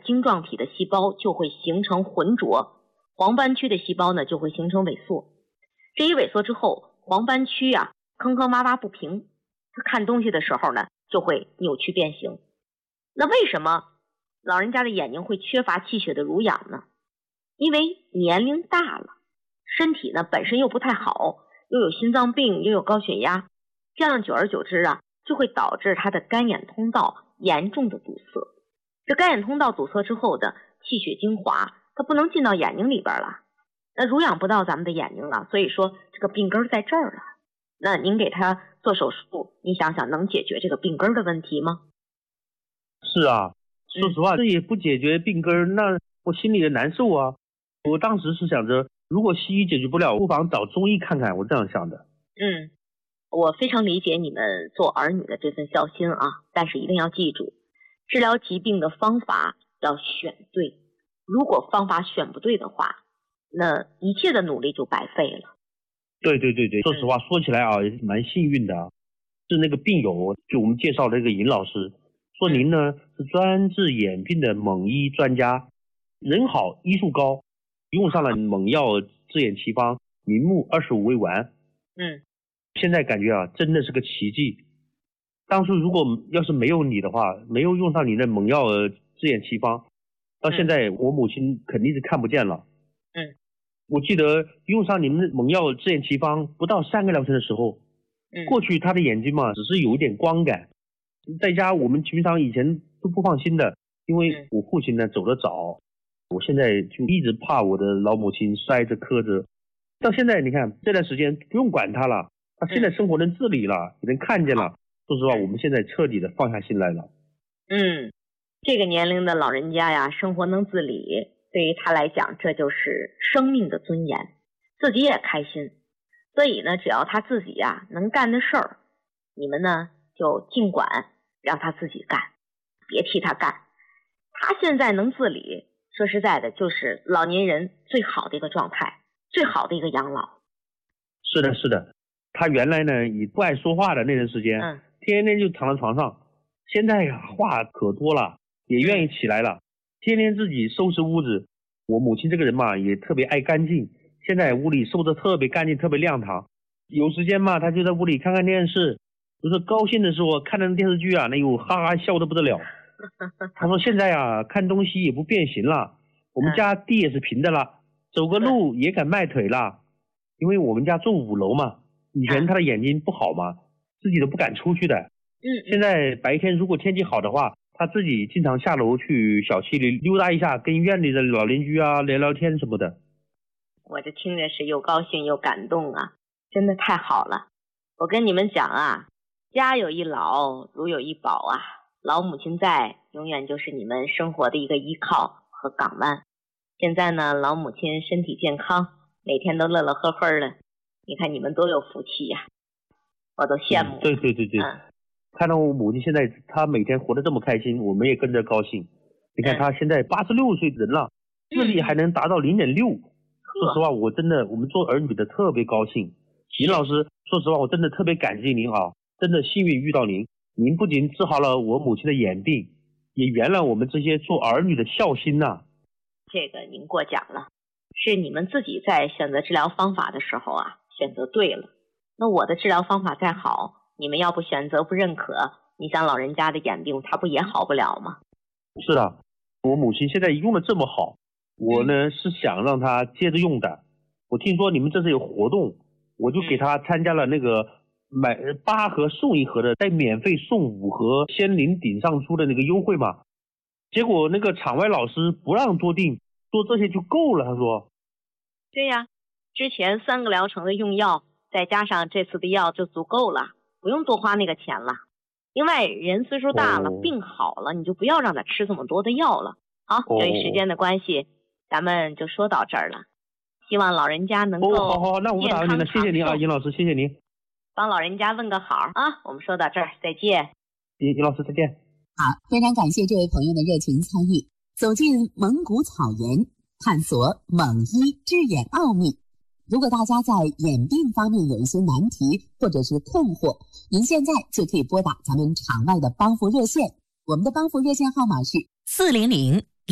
晶状体的细胞就会形成浑浊，黄斑区的细胞呢就会形成萎缩。这一萎缩之后，黄斑区啊坑坑洼洼不平，他看东西的时候呢就会扭曲变形。那为什么老人家的眼睛会缺乏气血的濡养呢？因为年龄大了，身体呢本身又不太好，又有心脏病，又有高血压，这样久而久之啊，就会导致他的肝眼通道严重的堵塞。这肝眼通道堵塞之后的气血精华，它不能进到眼睛里边了，那濡养不到咱们的眼睛了，所以说这个病根在这儿了。那您给他做手术，你想想能解决这个病根的问题吗？ 是啊，说实话，这也不解决病根，那我心里也难受啊。我当时是想着，如果西医解决不了，不妨找中医看看，我这样想的。 我非常理解你们做儿女的这份孝心啊，但是一定要记住，治疗疾病的方法要选对，如果方法选不对的话，那一切的努力就白费了。 对，说实话，说起来啊，也是蛮幸运的啊。是那个病友，就我们介绍的这个尹老师，说您呢是专治眼病的猛医专家，人好医术高，用上了猛药治眼奇方，明目25味丸。现在感觉啊，真的是个奇迹。当初如果要是没有你的话，没有用上你的猛药治眼奇方，到现在我母亲肯定是看不见了。我记得用上你们的猛药治眼奇方不到3个疗程的时候，过去她的眼睛嘛，只是有一点光感，在家我们平常以前都不放心的，因为我父亲呢走得早，我现在就一直怕我的老母亲摔着磕着。到现在你看这段时间不用管她了，她现在生活能自理了，也能看见了。说实话，我们现在彻底的放下心来了。 这个年龄的老人家呀，生活能自理，对于他来讲，这就是生命的尊严，自己也开心。所以呢，只要他自己呀能干的事儿，你们呢就尽管让他自己干，别替他干。他现在能自理，说实在的，就是老年人最好的一个状态，最好的一个养老。 是的，他原来呢也不爱说话的那段时间，天天就躺在床上，现在呀话可多了，也愿意起来了，天天自己收拾屋子。我母亲这个人嘛也特别爱干净，现在屋里收拾特别干净，特别亮堂。有时间嘛，他就在屋里看看电视，就是高兴的时候看着电视剧啊，那又哈哈笑得不得了。他说现在啊看东西也不变形了，我们家地也是平的了，走个路也敢迈腿了。因为我们家住5楼嘛，以前他的眼睛不好嘛，自己都不敢出去的。现在白天如果天气好的话，他自己经常下楼去小区里溜达一下，跟院里的老邻居啊聊聊天什么的。 我这听着是又高兴又感动啊，真的太好了。我跟你们讲啊，家有一老如有一宝啊，老母亲在，永远就是你们生活的一个依靠和港湾。现在呢，老母亲身体健康，每天都乐乐呵呵的，你看你们多有福气呀，我都羡慕。 对，看到我母亲现在她每天活得这么开心，我们也跟着高兴。你看她现在86岁的人了，智力还能达到0.6。说实话，我们做儿女的特别高兴。尹老师，说实话，我真的特别感激您啊，真的幸运遇到您。您不仅治好了我母亲的眼病，也圆了我们这些做儿女的孝心呐。 这个您过奖了，是你们自己在选择治疗方法的时候啊，选择对了。那我的治疗方法再好，你们要不选择不认可，你想老人家的眼病他不也好不了吗？ 是的，我母亲现在用的这么好，我呢是想让她接着用的。我听说你们这次有活动，我就给她参加了那个买8盒送1盒的，再免费送5盒仙灵顶上珠的那个优惠嘛。结果那个场外老师不让多订，说这些就够了，他说。 对呀，之前3个疗程的用药，再加上这次的药就足够了，不用多花那个钱了。另外人岁数大了，病好了，你就不要让他吃这么多的药了。好，由于时间的关系，咱们就说到这儿了。希望老人家能够好，那我不打扰您了，谢谢您啊，尹老师，谢谢您。 帮老人家问个好啊，我们说到这儿，再见。 尹老师再见。 好，非常感谢这位朋友的热情参与，走进蒙古草原，探索蒙医治眼奥秘。如果大家在眼病方面有一些难题或者是困惑，您现在就可以拨打咱们场外的帮扶热线，我们的帮扶热线号码是